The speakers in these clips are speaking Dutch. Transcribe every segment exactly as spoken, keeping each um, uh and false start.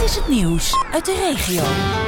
is het nieuws uit de regio.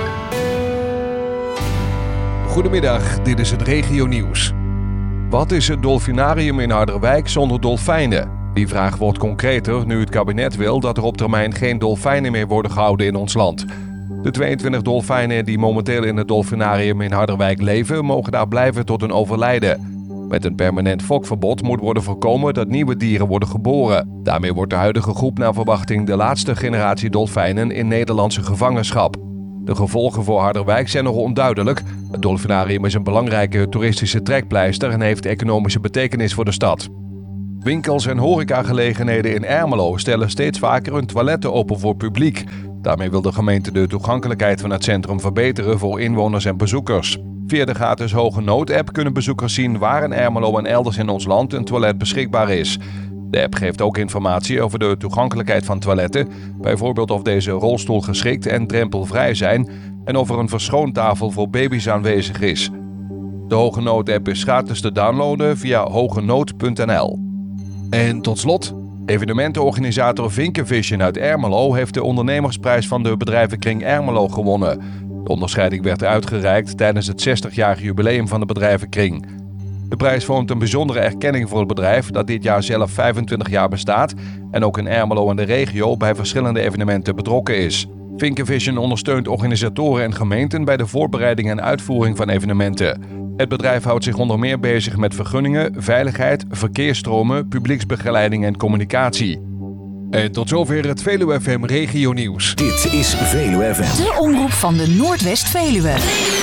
Goedemiddag, dit is het regionieuws. Wat is het dolfinarium in Harderwijk zonder dolfijnen? Die vraag wordt concreter nu het kabinet wil dat er op termijn geen dolfijnen meer worden gehouden in ons land. De tweeëntwintig dolfijnen die momenteel in het dolfinarium in Harderwijk leven, mogen daar blijven tot hun overlijden. Met een permanent fokverbod moet worden voorkomen dat nieuwe dieren worden geboren. Daarmee wordt de huidige groep naar verwachting de laatste generatie dolfijnen in Nederlandse gevangenschap. De gevolgen voor Harderwijk zijn nog onduidelijk. Het dolfinarium is een belangrijke toeristische trekpleister en heeft economische betekenis voor de stad. Winkels en horecagelegenheden in Ermelo stellen steeds vaker hun toiletten open voor publiek. Daarmee wil de gemeente de toegankelijkheid van het centrum verbeteren voor inwoners en bezoekers. Via de gratis Hoge Nood-app kunnen bezoekers zien waar in Ermelo en elders in ons land een toilet beschikbaar is. De app geeft ook informatie over de toegankelijkheid van toiletten, bijvoorbeeld of deze rolstoelgeschikt en drempelvrij zijn en of er een verschoontafel voor baby's aanwezig is. De Hoge Nood-app is gratis te downloaden via hogenood punt n l. En tot slot, evenementenorganisator Vinkenvision uit Ermelo heeft de ondernemersprijs van de bedrijvenkring Ermelo gewonnen. De onderscheiding werd uitgereikt tijdens het zestigjarig jubileum van de bedrijvenkring. De prijs vormt een bijzondere erkenning voor het bedrijf dat dit jaar zelf vijfentwintig jaar bestaat en ook in Ermelo en de regio bij verschillende evenementen betrokken is. Vinkenvision ondersteunt organisatoren en gemeenten bij de voorbereiding en uitvoering van evenementen. Het bedrijf houdt zich onder meer bezig met vergunningen, veiligheid, verkeersstromen, publieksbegeleiding en communicatie. En tot zover het Veluwe F M Regio Nieuws. Dit is Veluwe F M. De omroep van de Noordwest-Veluwe.